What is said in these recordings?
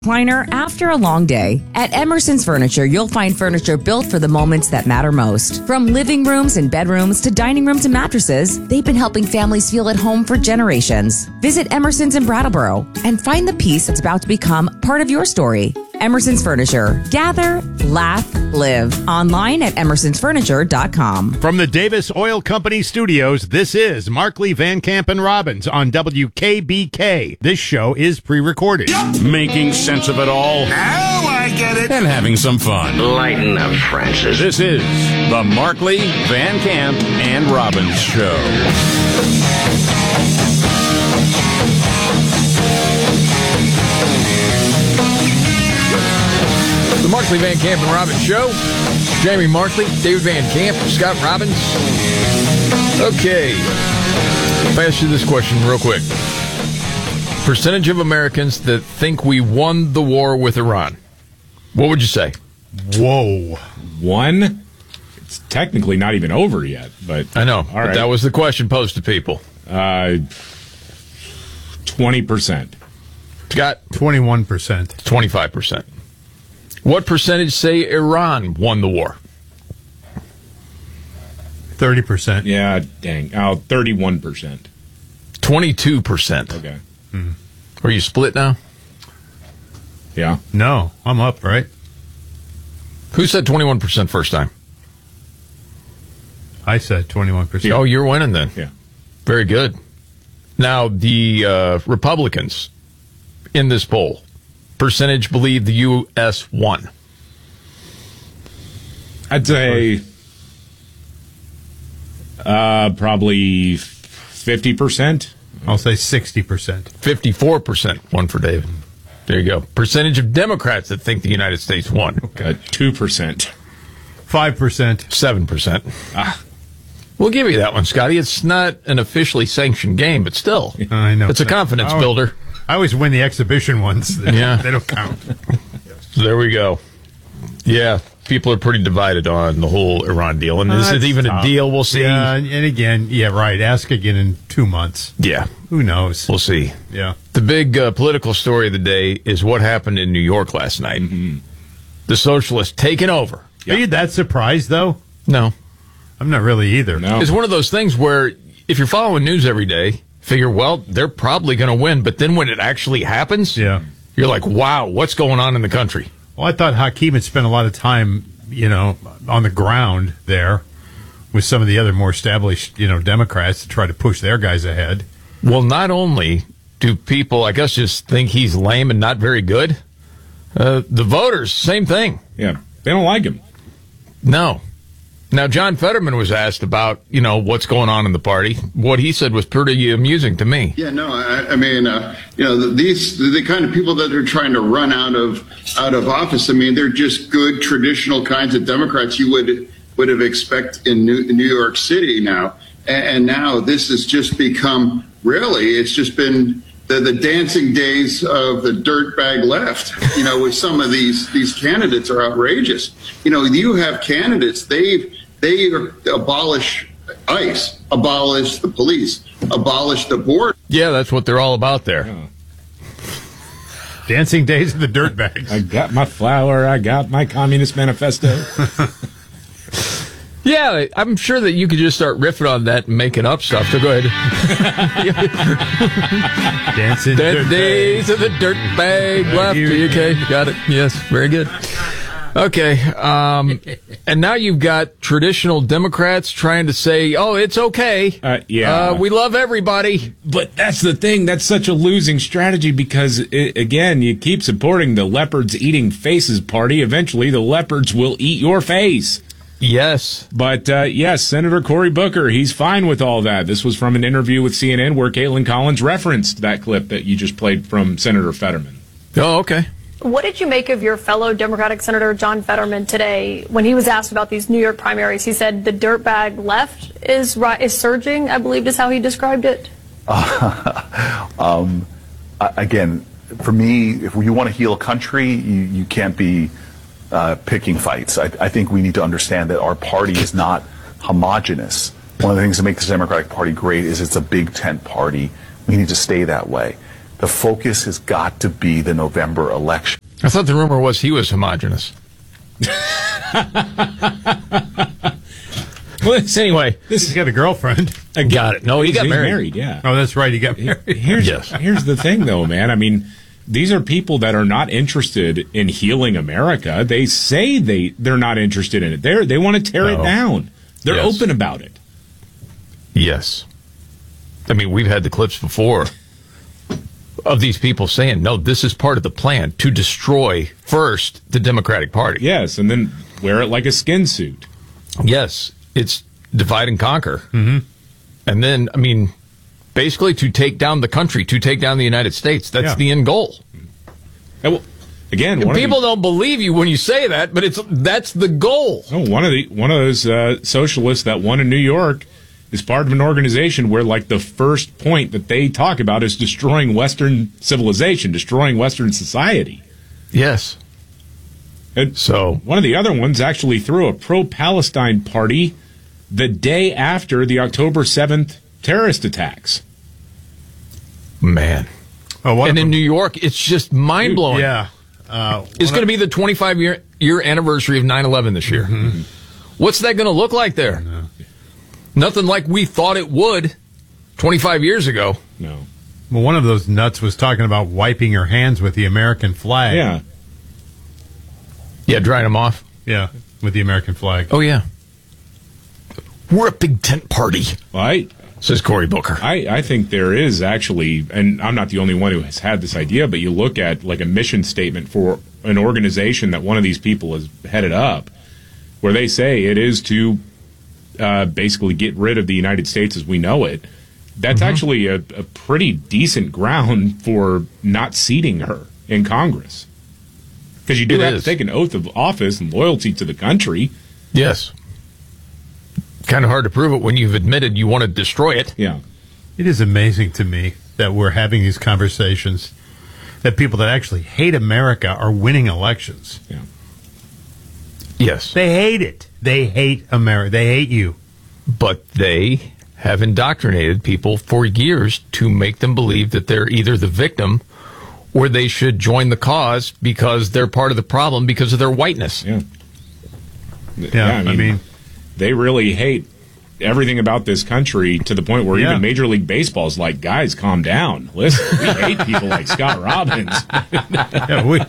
recliner after a long day. At Emerson's Furniture, you'll find furniture built for the moments that matter most. From living rooms and bedrooms to dining rooms and mattresses, they've been helping families feel at home for generations. Visit Emerson's in Brattleboro and find the piece that's about to become part of your story. Emerson's Furniture. Gather, laugh, live. Online at emersonsfurniture.com. From the Davis Oil Company studios, this is Markley, Van Camp, and Robbins on WKBK. This show is pre-recorded. Making sense of it all. Now I get it. And having some fun. Lighten up, Francis. This is the Markley, Van Camp, and Robbins Show. The Markley, Van Camp, and Robbins Show. Jamie Markley, David Van Camp, Scott Robbins. Okay. I'll ask you this question real quick. Percentage of Americans that think we won the war with Iran. What would you say? Whoa. One? It's technically not even over yet, but I know. All But right. that was the question posed to people. 20%. Scott? 21%. 25%. What percentage say Iran won the war? 30%. Yeah, dang. 31%. 22%. Okay. Are you split now? Yeah. No, I'm up, right? Who said 21% first time? I said 21%. Oh, you're winning then. Yeah. Very good. Now, the Republicans in this poll, percentage believe the U.S. won. I'd say probably 50%. I'll say 60%. 54% won for David. There you go. Percentage of Democrats that think the United States won. 2%. 5%. 7%. We'll give you that one, Scotty. It's not an officially sanctioned game, but still. I know. It's a confidence builder. I always win the exhibition ones. Yeah. They don't count. So there we go. Yeah, people are pretty divided on the whole Iran deal. And is it even a deal? We'll see. Yeah, and again, right. Ask again in 2 months. Yeah. Who knows? We'll see. Yeah. The big political story of the day is what happened in New York last night. Mm-hmm. The socialists taking over. Are you that surprised, though? No. I'm not really either. No. It's one of those things where if you're following news every day, figure, well, they're probably going to win. But then when it actually happens, yeah, you're like, wow, what's going on in the country? Well, I thought Hakeem had spent a lot of time, on the ground there with some of the other more established, Democrats to try to push their guys ahead. Well, not only do people, I guess, just think he's lame and not very good, the voters, same thing. Yeah. They don't like him. No. Now, John Fetterman was asked about, what's going on in the party. What he said was pretty amusing to me. Yeah, no, I mean, the kind of people that are trying to run out of office. I mean, they're just good traditional kinds of Democrats you would have expected in New York City now, and now this has just become it's just been the dancing days of the dirtbag left. With some of these candidates are outrageous. You have candidates they abolish ICE, abolish the police, abolish the border. Yeah, that's what they're all about there. Yeah. Dancing days of the dirtbags. I got my flower. I got my Communist Manifesto. Yeah, I'm sure that you could just start riffing on that and making up stuff. So go ahead. Dancing the days of the dirtbag left. Okay, got it. Yes, very good. Okay, and now you've got traditional Democrats trying to say, oh, it's okay. We love everybody. But that's the thing. That's such a losing strategy because, again, you keep supporting the leopards eating faces party. Eventually, the leopards will eat your face. Yes. But, yes, Senator Cory Booker, he's fine with all that. This was from an interview with CNN where Caitlin Collins referenced that clip that you just played from Senator Fetterman. Oh, okay. What did you make of your fellow Democratic Senator John Fetterman today when he was asked about these New York primaries? He said the dirtbag left is surging, I believe is how he described it. Again, for me, if you want to heal a country, you can't be picking fights. I think we need to understand that our party is not homogenous. One of the things that makes the Democratic Party great is it's a big tent party. We need to stay that way. The focus has got to be the November election. I thought the rumor was he was homogenous. Well, anyway, He's got a girlfriend. got it. No, he got He's married. yeah. Oh, that's right. He got married. Here's the thing, though, man. I mean, these are people that are not interested in healing America. They say they're not interested in it. They want to tear it down. They're open about it. Yes. I mean, we've had the clips before of these people saying, no, this is part of the plan to destroy first the Democratic Party. Yes, and then wear it like a skin suit. Yes, it's divide and conquer. Mm-hmm. And then, I mean, basically to take down the country, to take down the United States. That's the end goal. And, well, again, people don't believe you when you say that, but that's the goal. Oh, one of those socialists that won in New York is part of an organization where, like, the first point that they talk about is destroying Western civilization, destroying Western society. Yes. And so one of the other ones actually threw a pro-Palestine party the day after the October 7th terrorist attacks. Man. Oh, and in New York, it's just mind-blowing. Yeah. It's going to be the 25-year anniversary of 9/11 this year. Mm-hmm. What's that going to look like there? No. Nothing like we thought it would 25 years ago. No. Well, one of those nuts was talking about wiping your hands with the American flag. Yeah. Yeah, drying them off. Yeah, with the American flag. Oh, yeah. We're a big tent party, Right. says Cory Booker. I think there is actually, and I'm not the only one who has had this idea, but you look at like a mission statement for an organization that one of these people has headed up, where they say it is to basically get rid of the United States as we know it. That's actually a pretty decent ground for not seating her in Congress. Because you do have to take an oath of office and loyalty to the country. Yes. Kind of hard to prove it when you've admitted you want to destroy it. Yeah. It is amazing to me that we're having these conversations, that people that actually hate America are winning elections. Yeah. Yes. They hate it. They hate America. They hate you. But they have indoctrinated people for years to make them believe that they're either the victim or they should join the cause because they're part of the problem because of their whiteness. Yeah. Yeah, I mean, they really hate everything about this country to the point where even Major League Baseball is like, guys, calm down. Listen, we hate people like Scott Robbins. Yeah, we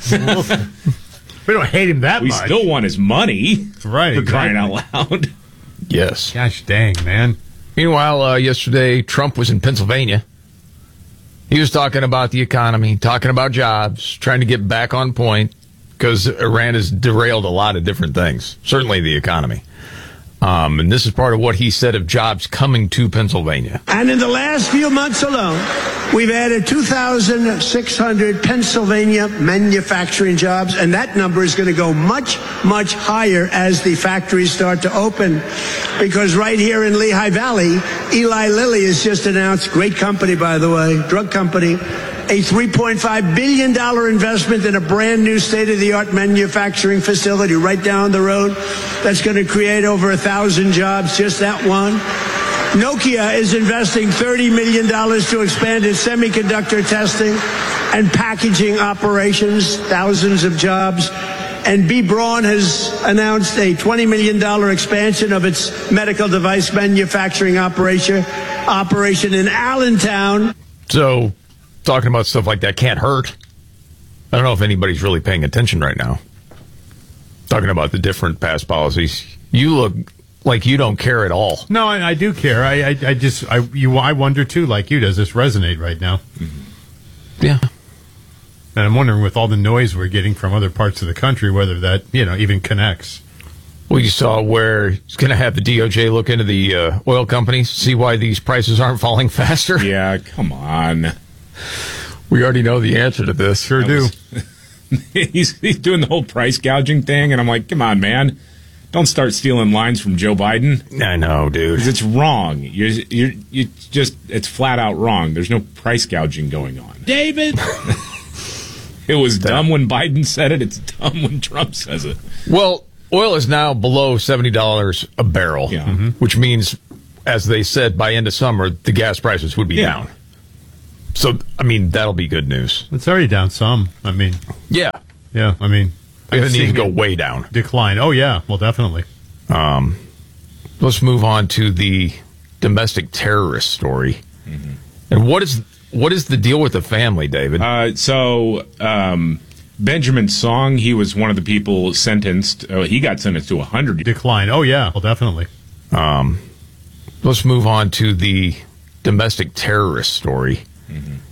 don't hate him that much. We still want his money. Right. For crying out loud. Yes. Gosh dang, man. Meanwhile, yesterday, Trump was in Pennsylvania. He was talking about the economy, talking about jobs, trying to get back on point because Iran has derailed a lot of different things, certainly the economy. And this is part of what he said of jobs coming to Pennsylvania. And in the last few months alone, we've added 2,600 Pennsylvania manufacturing jobs, and that number is going to go much, much higher as the factories start to open. Because right here in Lehigh Valley, Eli Lilly has just announced, great company, by the way, drug company, a $3.5 billion investment in a brand new state-of-the-art manufacturing facility right down the road that's going to create over 1,000 jobs, just that one. Nokia is investing $30 million to expand its semiconductor testing and packaging operations, thousands of jobs. And B. Braun has announced a $20 million expansion of its medical device manufacturing operation in Allentown. So, talking about stuff like that can't hurt. I don't know if anybody's really paying attention right now. Talking about the different past policies. You look like you don't care at all. No, I do care. I wonder too, like you, does this resonate right now? Yeah. And I'm wondering, with all the noise we're getting from other parts of the country, whether that, even connects. Well, you saw where it's going to have the DOJ look into the oil companies, see why these prices aren't falling faster. Yeah, come on. We already know the answer to this. Sure do. He's doing the whole price gouging thing, and I'm like, come on, man. Don't start stealing lines from Joe Biden. I know, dude. 'Cause it's wrong. It's flat out wrong. There's no price gouging going on. David! It was dumb when Biden said it. It's dumb when Trump says it. Well, oil is now below $70 a barrel, which means, as they said, by end of summer, the gas prices would be down. So, I mean, that'll be good news. It's already down some. I mean, Yeah. I mean, It needs to seeing go way down. decline. Oh yeah, well definitely. Let's move on to the domestic terrorist story. And what is the deal with the family, David? Benjamin Song, he was one of the people sentenced. He got sentenced to 100 years. Decline. Oh yeah, well definitely. Let's move on to the domestic terrorist story.